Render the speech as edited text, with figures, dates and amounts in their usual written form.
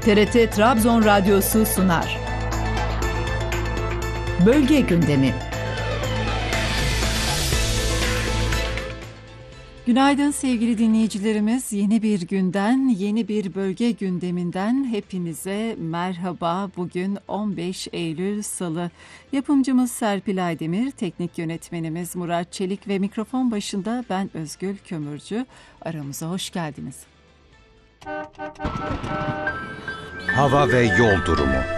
TRT Trabzon Radyosu sunar. Bölge gündemi. Günaydın sevgili dinleyicilerimiz. Yeni bir günden, yeni bir bölge gündeminden hepinize merhaba. Bugün 15 Eylül Salı. Yapımcımız Serpil Aydemir, teknik yönetmenimiz Murat Çelik ve mikrofon başında ben Özgül Kömürcü. Aramıza hoş geldiniz. Hava ve yol durumu.